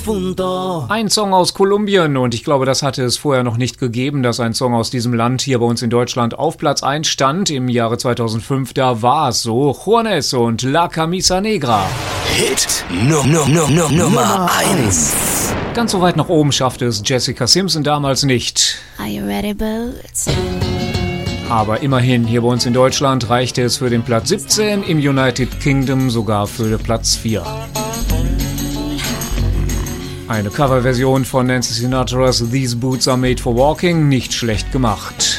profundo. Ein Song aus Kolumbien und ich glaube, das hatte es vorher noch nicht gegeben, dass ein Song aus diesem Land hier bei uns in Deutschland auf Platz 1 stand. Im Jahre 2005, da war es so. Juanes und La Camisa Negra. Hit Nummer 1. Ganz so weit nach oben schaffte es Jessica Simpson damals nicht. Are you ready, Boots? Aber immerhin, hier bei uns in Deutschland reichte es für den Platz 17, im United Kingdom sogar für Platz 4. Eine Coverversion von Nancy Sinatras These Boots Are Made for Walking, nicht schlecht gemacht.